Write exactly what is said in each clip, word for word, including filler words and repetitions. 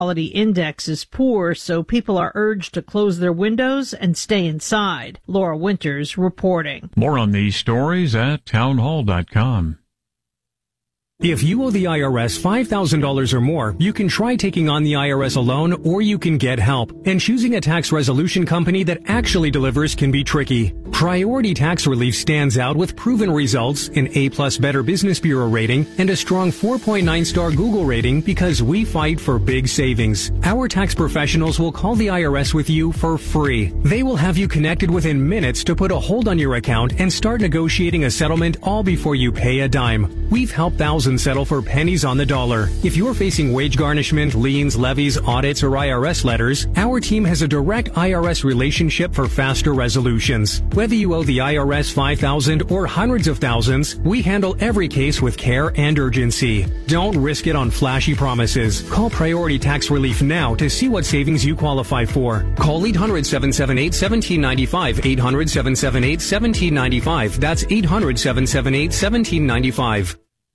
quality index is poor, so people are urged to close their windows and stay inside. Laura Winters reporting. More on these stories at townhall dot com. If you owe the I R S five thousand dollars or more, you can try taking on the I R S alone, or you can get help. And choosing a tax resolution company that actually delivers can be tricky. Priority Tax Relief stands out with proven results, an A-plus Better Business Bureau rating, and a strong four point nine star Google rating because we fight for big savings. Our tax professionals will call the I R S with you for free. They will have you connected within minutes to put a hold on your account and start negotiating a settlement all before you pay a dime. We've helped thousands settle for pennies on the dollar. If you're facing wage garnishment, liens, levies, audits, or I R S letters, our team has a direct I R S relationship for faster resolutions. Whether you owe the I R S five thousand dollars or hundreds of thousands, we handle every case with care and urgency. Don't risk it on flashy promises. Call Priority Tax Relief now to see what savings you qualify for. Call eight hundred, seven seven eight, one seven nine five, eight hundred, seven seven eight, one seven nine five. That's eight hundred, seven seven eight, one seven nine five.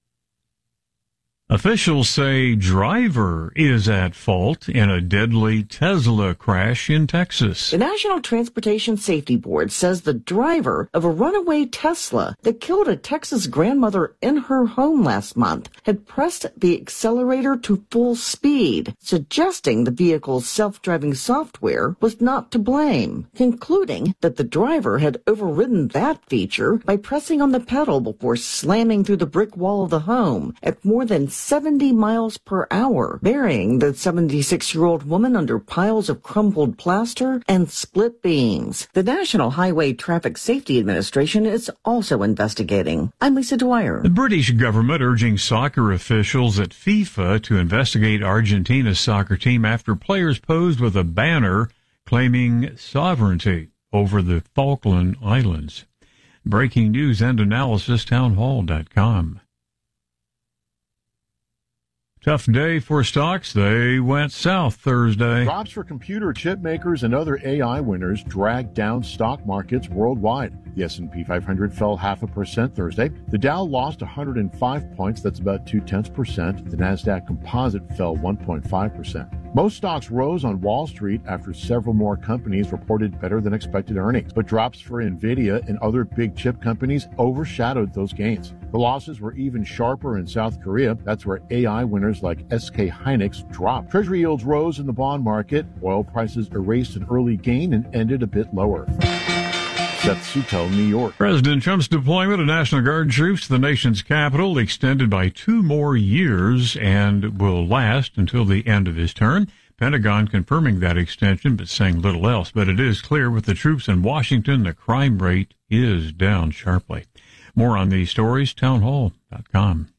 Officials say driver is at fault in a deadly Tesla crash in Texas. The National Transportation Safety Board says the driver of a runaway Tesla that killed a Texas grandmother in her home last month had pressed the accelerator to full speed, suggesting the vehicle's self-driving software was not to blame, concluding that the driver had overridden that feature by pressing on the pedal before slamming through the brick wall of the home at more than seventy miles per hour, burying the seventy-six-year-old woman under piles of crumpled plaster and split beams. The National Highway Traffic Safety Administration is also investigating. I'm Lisa Dwyer. The British government urging soccer officials at FIFA to investigate Argentina's soccer team after players posed with a banner claiming sovereignty over the Falkland Islands. Breaking news and analysis, townhall dot com. Tough day for stocks. They went south Thursday. Drops for computer chip makers and other A I winners dragged down stock markets worldwide. The S and P five hundred fell half a percent Thursday. The Dow lost one hundred five points. That's about two-tenths percent. The NASDAQ Composite fell one point five percent. Most stocks rose on Wall Street after several more companies reported better than expected earnings. But drops for NVIDIA and other big chip companies overshadowed those gains. The losses were even sharper in South Korea. That's where A I winners like S K Hynix dropped. Treasury yields rose in the bond market. Oil prices erased an early gain and ended a bit lower. Seth Sutel, New York. President Trump's deployment of National Guard troops to the nation's capital extended by two more years and will last until the end of his term. Pentagon confirming that extension, but saying little else. But it is clear with the troops in Washington, the crime rate is down sharply. More on these stories, townhall dot com.